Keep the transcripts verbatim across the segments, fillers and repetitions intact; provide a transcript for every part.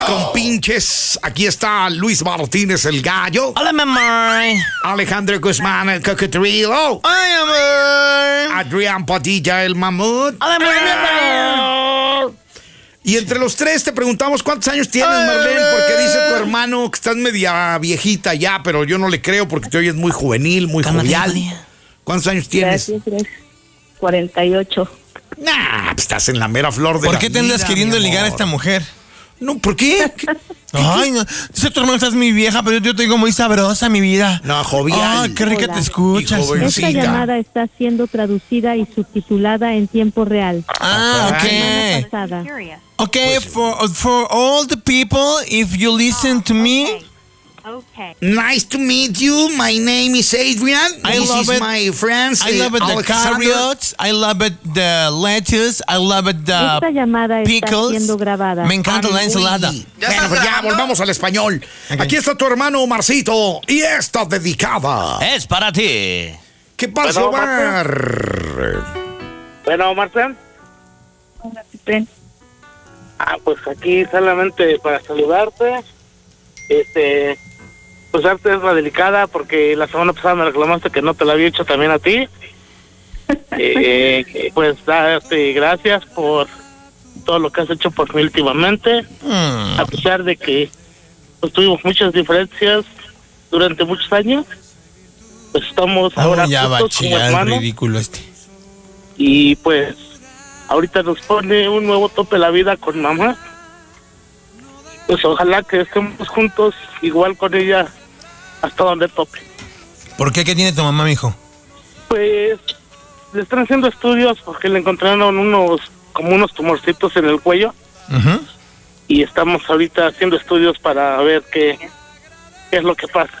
Con pinches, aquí está Luis Martínez el Gallo. Hola, mamá. Alejandro Guzmán el Cocodrilo. Hola, amor. Adrián Padilla el Mamut. Hola, amor. Y entre los tres te preguntamos cuántos años tienes, Marlene, porque dice tu hermano que estás media viejita ya, pero yo no le creo porque te oyes muy juvenil, muy jovial. ¿Cuántos años tienes? Gracias, gracias. cuarenta y ocho. Nah, pues estás en la mera flor de la vida. ¿Por qué te andas queriendo ligar a esta mujer? No, ¿por qué? ¿Qué? Ay, no. Dice tu hermano, estás muy vieja, pero yo te digo muy sabrosa, mi vida. No, jovial. Ay, qué rica Hola. te escuchas. Esta llamada está siendo traducida y subtitulada en tiempo real. Ah, ok. Pasada. Okay, for, for all the people, if you listen to me, Okay. Nice to meet you. My name is Adrian. I This love is it. my friends. I love it the Alexander. carrots, I love it the lettuce, I love it Esta the llamada está pickles. siendo grabada. Me encanta la Uy. ensalada. Bueno, pues ya volvamos al español. Ok. Aquí está tu hermano Omarcito y esta dedicada. Es para ti. ¿Qué pasa, Bueno, Omar? Bueno, Marcel. Hola, Cipren. Ah, pues aquí solamente para saludarte. Este, pues darte es la delicada porque la semana pasada me reclamaste que no te la había hecho también a ti. eh, pues darte gracias por todo lo que has hecho por mí últimamente. Mm. A pesar de que pues, tuvimos muchas diferencias durante muchos años, pues estamos Oh, ahora ya va a juntos como chillar el hermanos. ridículo este. Y pues ahorita nos pone un nuevo tope la vida con mamá. Pues ojalá que estemos juntos igual con ella hasta donde tope. ¿Por qué? ¿Qué tiene tu mamá, mijo? Pues le están haciendo estudios porque le encontraron unos como unos tumorcitos en el cuello Ujú. y estamos ahorita haciendo estudios para ver qué, qué es lo que pasa.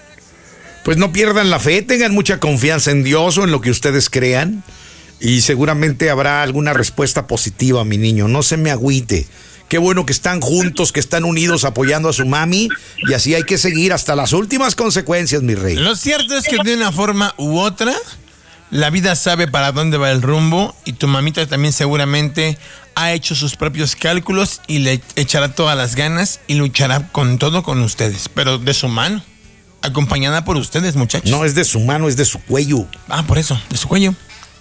Pues no pierdan la fe, tengan mucha confianza en Dios o en lo que ustedes crean y seguramente habrá alguna respuesta positiva, mi niño. No se me agüite. Qué bueno que están juntos, que están unidos apoyando a su mami y así hay que seguir hasta las últimas consecuencias, mi rey. Lo cierto es que de una forma u otra, la vida sabe para dónde va el rumbo y tu mamita también seguramente ha hecho sus propios cálculos y le echará todas las ganas y luchará con todo con ustedes, pero de su mano, acompañada por ustedes, muchachos. No es de su mano, es de su cuello. Ah, por eso, de su cuello.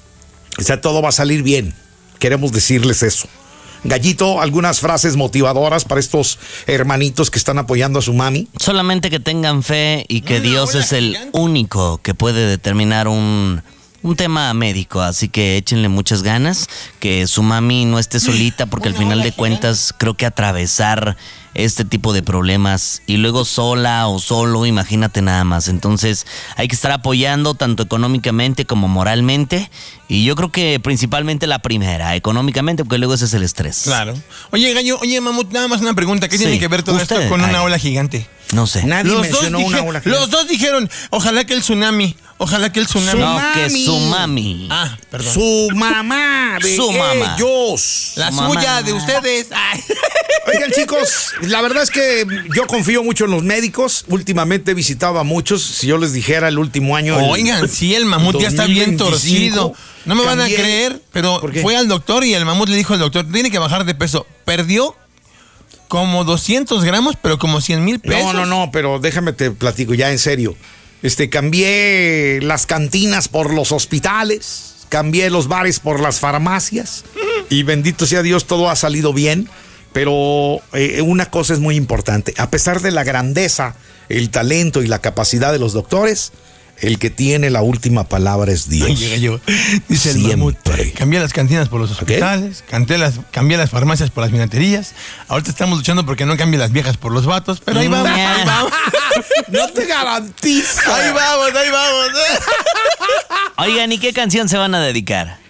O sea, todo va a salir bien. Queremos decirles eso. Gallito, algunas frases motivadoras para estos hermanitos que están apoyando a su mami. Solamente que tengan fe y que Una Dios ola es el gigante. único que puede determinar un, un tema médico. Así que échenle muchas ganas, que su mami no esté solita, porque al Una final ola de cuentas creo que atravesar este tipo de problemas y luego sola o solo, imagínate nada más. Entonces hay que estar apoyando tanto económicamente como moralmente, y yo creo que principalmente la primera, económicamente, porque luego ese es el estrés. Claro. Oye, Gallo, oye, Mamut, nada más una pregunta. ¿Qué Sí, tiene que ver todo usted, esto con una ay. ola gigante? No sé. Nadie Los dos, mencionó dije- una ola los dos dijeron, ojalá que el tsunami, ojalá que el tsunami. No, que mami. su mami. Ah, perdón. Su mamá de Su mamá. ellos. La su mamá. suya de ustedes. Ay. Oigan, chicos, la verdad es que yo confío mucho en los médicos. Últimamente he visitado a muchos. Si yo les dijera el último año... el Oigan, sí, el mamut ya está bien dos mil veinticinco, torcido. No me van a cambié. creer, pero ¿Por qué? fue al doctor y el mamut le dijo al doctor, tiene que bajar de peso. Perdió como doscientos gramos, pero como cien mil pesos. No, no, no, pero déjame te platico ya en serio. Este, cambié las cantinas por los hospitales, cambié los bares por las farmacias y bendito sea Dios, todo ha salido bien. Pero eh, una cosa es muy importante, a pesar de la grandeza, el talento y la capacidad de los doctores, el que tiene la última palabra es Dios. Oye, Gallo, dice el mamut, Siempre. cambié las cantinas por los hospitales, cambié las, cambié las farmacias por las minaterías. Ahorita estamos luchando porque no cambie las viejas por los vatos, pero ahí vamos, ahí vamos. No te garantizo. Ahí vamos, ahí vamos. Oigan, ¿y qué canción se van a dedicar?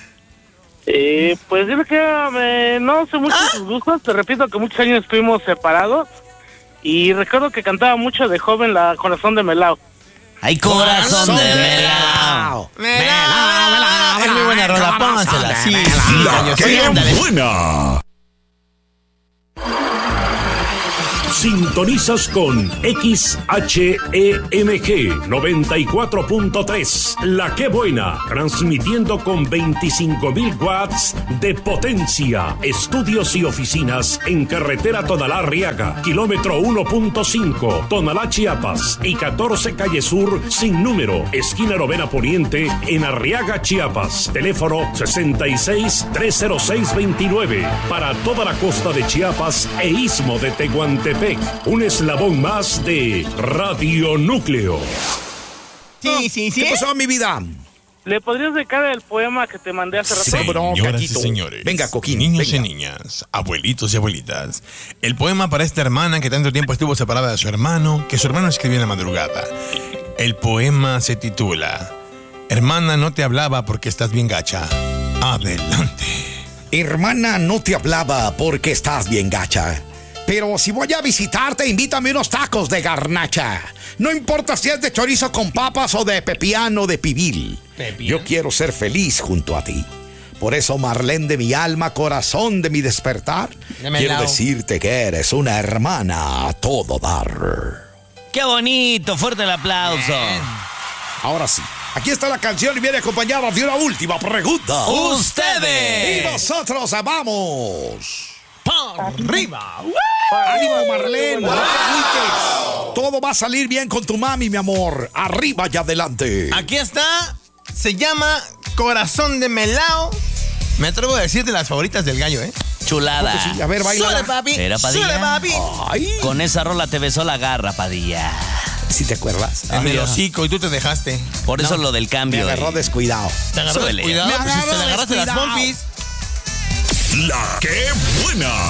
Eh, pues dime que eh, no sé mucho tus gustos. Te repito que muchos años estuvimos separados y recuerdo que cantaba mucho de joven la Corazón de Melao. ¡Ay, corazón de melao! Melao, melao, es muy buena rola, póngansela. Sí, sí, Gallo, sí, ¡Qué ándale. buena! Sintonizas con X H E M G noventa y cuatro punto tres, La Que Buena, transmitiendo con veinticinco mil watts de potencia. Estudios y oficinas en carretera Tonalá-Arriaga, kilómetro uno punto cinco, Tonalá, Chiapas, y catorce calle Sur, sin número, esquina Novena Poniente, en Arriaga, Chiapas. Teléfono sesenta y seis, trescientos seis, veintinueve. Para toda la costa de Chiapas e istmo de Tehuantepec. Un eslabón más de Radio Núcleo. Sí, sí, sí. ¿Qué pasó, mi vida? ¿Le podrías dedicar el poema que te mandé hace rato? Sí, bro, Señoras Caquito. y señores, Venga, Coquín, niños venga. y niñas, abuelitos y abuelitas, el poema para esta hermana que tanto tiempo estuvo separada de su hermano, que su hermano escribió en la madrugada. El poema se titula Hermana, no te hablaba porque estás bien gacha. Adelante. Hermana, no te hablaba porque estás bien gacha. Pero si voy a visitarte, invítame unos tacos de garnacha. No importa si es de chorizo con papas o de pepiano de pibil. ¿Pepiano? Yo quiero ser feliz junto a ti. Por eso, Marlene de mi alma, corazón de mi despertar, Dame quiero helado. decirte que eres una hermana a todo dar. ¡Qué bonito! ¡Fuerte el aplauso! Ahora sí, aquí está la canción y viene acompañada de una última pregunta. ¡Ustedes! Y nosotros vamos. ¡Pam! ¡Arriba! ¡Ánimo, Marlene! ¡No te agüites! Todo va a salir bien con tu mami, mi amor. Arriba y adelante. Aquí está. Se llama Corazón de Melao. Me atrevo a decir de las favoritas del gallo, ¿eh? Chulada. Sí, a ver, baila. ¡Sule, papi! Era Padilla. ¡Sule, papi! Ay, Con esa rola te besó la garra, Padilla. si te acuerdas. En el Ay, hocico y tú te dejaste. Por eso No, lo del Me cambio. agarró eh. descuidado. Te agarró Súbele. descuidado, Me pues si te agarró le agarraste las descuidado. pompis. La Que Buena.